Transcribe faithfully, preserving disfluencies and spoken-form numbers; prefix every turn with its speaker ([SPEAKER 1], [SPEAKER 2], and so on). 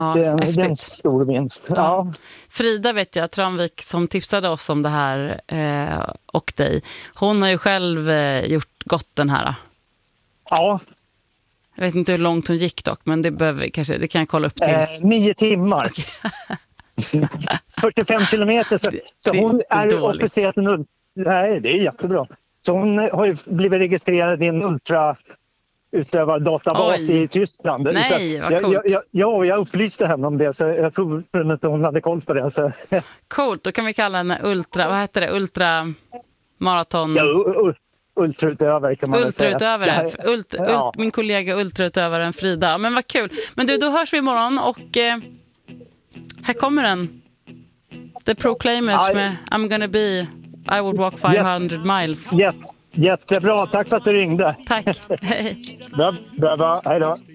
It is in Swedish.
[SPEAKER 1] Ja,
[SPEAKER 2] det, är en, det är en
[SPEAKER 1] häftigt.
[SPEAKER 2] stor vinst.
[SPEAKER 1] Ja.
[SPEAKER 2] Ja.
[SPEAKER 1] Frida vet jag, Tranvik, som tipsade oss om det här eh, och dig. Hon har ju själv eh, gjort gott den här.
[SPEAKER 2] Ja,
[SPEAKER 1] Jag vet inte hur långt hon gick dock, men det, behöver, kanske, det kan jag kolla upp till.
[SPEAKER 2] eh, nio timmar. fyrtiofem kilometer. Så, så
[SPEAKER 1] det
[SPEAKER 2] hon
[SPEAKER 1] är
[SPEAKER 2] är
[SPEAKER 1] dåligt.
[SPEAKER 2] officiellt en ul- Nej, det är jättebra. Så hon har ju blivit registrerad i en ultrautövardatabas
[SPEAKER 1] Oj.
[SPEAKER 2] i Tyskland.
[SPEAKER 1] Nej,
[SPEAKER 2] så
[SPEAKER 1] vad
[SPEAKER 2] jag,
[SPEAKER 1] coolt.
[SPEAKER 2] jag, jag, ja, jag upplyste henne om det, så jag tror inte hon hade koll på det. Så.
[SPEAKER 1] Coolt, då kan vi kalla henne ultra, vad heter det? Ultra maraton...
[SPEAKER 2] Ja, u- u- ultrautövare kan man väl säga.
[SPEAKER 1] Ultrautövare.
[SPEAKER 2] Det här-
[SPEAKER 1] Ult, ult,
[SPEAKER 2] ja.
[SPEAKER 1] Min kollega ultrautövaren Frida. Men vad kul. Men du, då hörs vi imorgon och eh, här kommer den. The Proclaimers
[SPEAKER 2] Aj.
[SPEAKER 1] med I'm gonna be, I would walk five hundred miles.
[SPEAKER 2] Jätte, jättebra, tack för att du ringde.
[SPEAKER 1] Tack. Hej.
[SPEAKER 2] Bra, bra, bra. Hej då.